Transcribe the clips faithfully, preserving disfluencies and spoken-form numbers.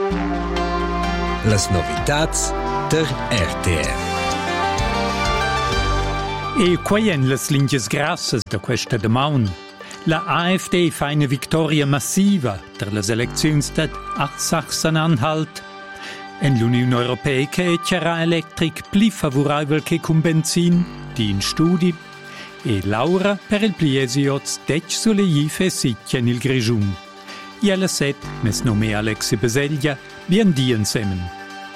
Las novitats der R T R. E quai en las linges grassas da questa damaun. La A F D fa una vittoria massiva per le elezioni di Sachsen-Anhalt. En l'Unione Europea che è chiara electric pli favorevole che con benzin, di in studi. E Laura per il pliesioz dec sulle ife sicchia nel Grigiun. E alla set, mes nome Alexi Beseglia, bien di insieme.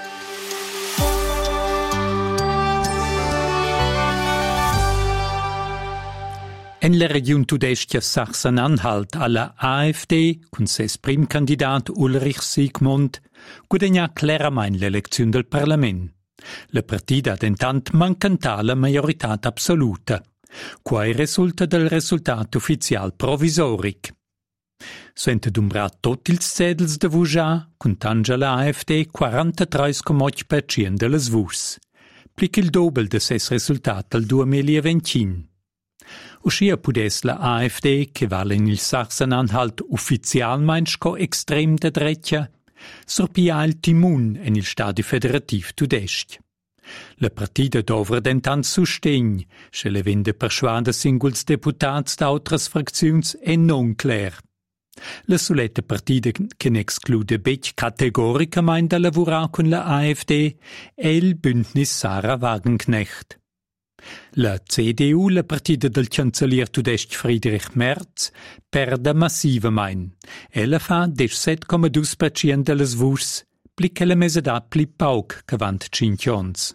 En la region tudestia Sachsen-Anhalt alla A F D, con ses prim candidat Ulrich Siegmund, guadagna claramente l'elezione del Parlament. La partita intant mancanta la majorità assoluta, quai risulta del risultato ufficial provisoric. Suente dumbrat tot ils sedels de vuja, contanga la A F D quarantatré virgola otto per cento delle vus, plic il doppel de ses risultat al duemilaventinc. Uscia pudes la A F D, che vale in il Sachsen-Anhalt ufficialmente sco extrem de dreccia, sorpia il timun en il Stadi Federativ tudesc. La partita dovra dentant sustegn, se le vende persuada singuls deputats d'autras fracziuns e non cler. La soletta partita che ne exclude bec categoricamente da lavorare con la A F D è il Bündnis Sarah Wagenknecht. La C D U, la partita del cancellier tudesc Friedrich Merz, perde massivamente. Ella fa diciassette virgola due per cento delle vus, pli che la mesedà pli pauc che vant cinque ans.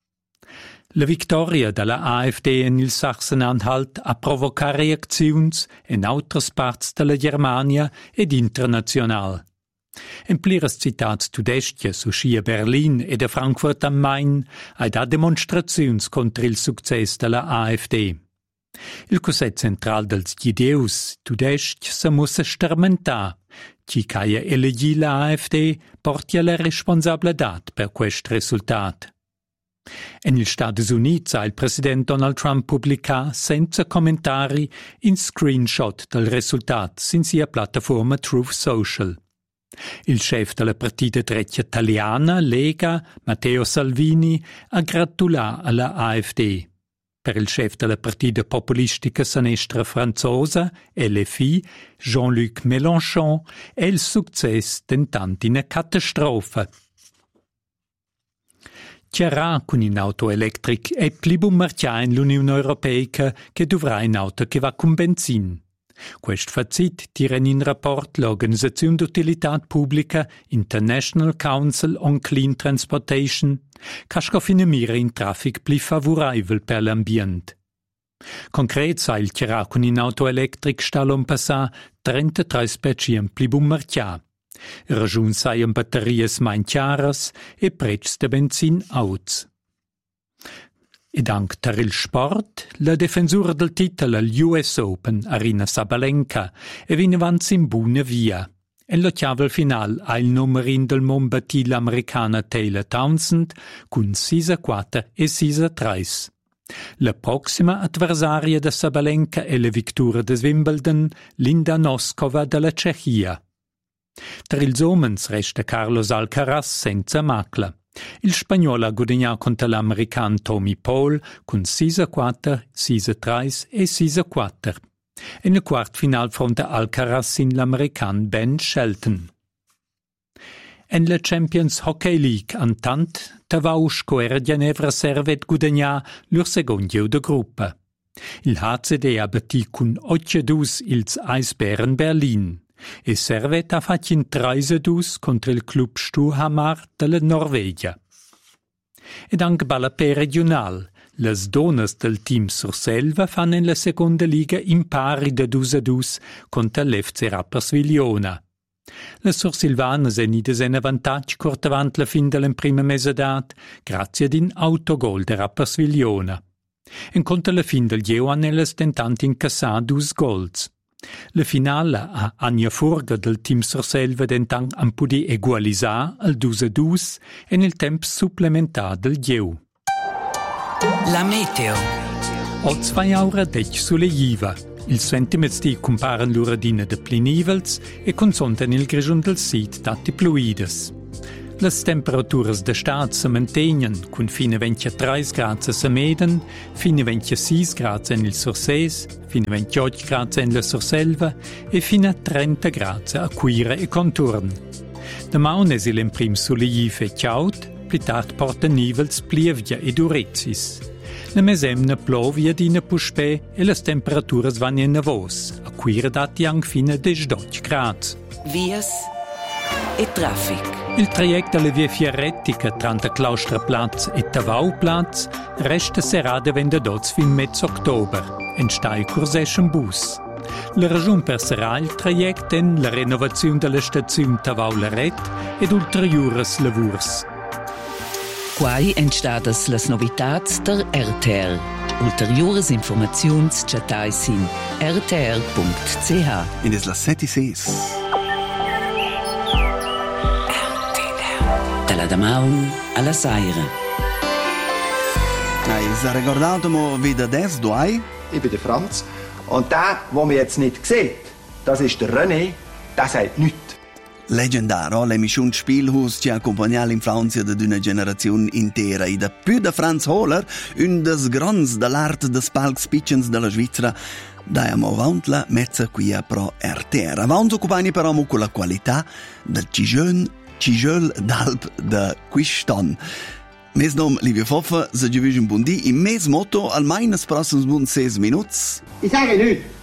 La vittoria della A F D in il Sachsen-Anhalt ha provocato reazioni in altre parti della Germania ed internazionale. In pliras citats tudeschias, uscia Berlin e de Frankfurt am Main, ha da demonstraziuns contro il success della A F D. Il cosset central dels gideus tudesc se mussa stermentar, chi caia elegi la A F D portia la responsabilitat per quest resultat. En il Stati Uniti ha il president Donald Trump pubblica senza commentari in screenshot del risultat sin sia piattaforma Truth Social. Il chef della partita treccia italiana, Lega, Matteo Salvini, ha gratulato alla A F D. Per il chef della partita populistica sinistra franzosa, L F I, Jean-Luc Mélenchon, è il successo tentante una catastrofe. Chiarà con in auto elettric è pli bun marcià in l'Unione Europea che dovrà in auto che va con benzin. Quest facit tira in rapport l'Organizzazione d'Utilitat Pubblica International Council on Clean Transportation, casco fine mira in traffic pli favorevole per l'ambient. Concret sa il chiarà con in auto electric stalon passà trentatré per cento pli bun marcià. Ragiun saian batterias main chiaras e prezz de benzin auts. E dank per il sport, la defensura del titolo all'U S Open, Arina Sabalenka, e viene avanti in buona via. E la chiave final ha il numerin del mon batì l'americana Taylor Townsend con sei a quattro e sei a tre. La prossima avversaria de Sabalenka è la vittoria de Wimbledon, Linda Noskova della Cechia. Tra ils homens resta Carlos Alcaraz senza macla. Il spagnolo ha guadagnato contro l'americano Tommy Paul con sei a quattro, sei a tre e sei a quattro. E nel quart final fronte Alcaraz in l'americano Ben Shelton. En la Champions Hockey League antant Tavausch Coera Ginevra servet guadagnar lur secondio de gruppa. Il H C D ha battit con otto a due ils Eisbären Berlin. E servet ha fatto in tre a due contro il club Stuhamar della Norvegia. Ed anche balla per regional, le donne del team Surselva fanno in la seconda liga in pari da due a due contro l'F C Rapperswil-Jona. Le sursilvane sono in vantaggio corto avanti la fin della prima mesedat, grazie ad un autogol di Rapperswil-Jona. E contro la fin del Geo hanno le tentanti incassare due gols. La finale a Anja Furga del team Surselva dentan han pudi egualisar al due a due e nel tempo supplementare del Geu. La meteo. O zwei aura dec sulle Jiva. Il sentimenti comparan l'uradina de plinivels e consontan il grigion del sit dati pluides. Las temperaturas de stat se mantegnan, cun fina ventitré grads a Meden, fina ventisei grads en il Surses, fina ventotto grads en la Surselva e fina trenta grads a Quira e Conturn. Damaun es il imprim soliv e chaud, pli tard porta nivels plievgia ed urezis. Na mesemna plovia d'ina puspè e las temperaturas van in navos, a Quira dati ang fina diciotto grads. Vias e traffic. Il trajecto alla via Fiorettica tra Klaustraplatz e Tavauplatz resta serrada vendadots fin mezzo ottober, en stai curseschen bus. La ragione per serrare il trajecto è la renovazione della stazione Tavau-Laret ed ulteriores lavurs. Quai entstadas las novitats der R T R. Ulteriores informaziuns chatais in r t r punct c h. In es las sette ses. Dalla Damaun alla Saira. Hai ricordato wieder des, du hai? Ich bin der Franz. Und der, den man jetzt nicht sieht, das ist der René, der sagt nichts. Leggendaro, l'emissione Spielhaus ci accompagna l'infanzia di una generazione intera e da più da Franz Hohler, un des grands dell'arte des palcs pitchens della Svizzera, daiamo avanti la mezza qui a pro R T R. Avanti occupani però con la qualità del Cigeun, Cigel d'Alp de Quiston. Mes nom Livio Foffa, se giuvisce un buon dì, in mes motto almeno prossimi sei minuti. Ich sage nichts.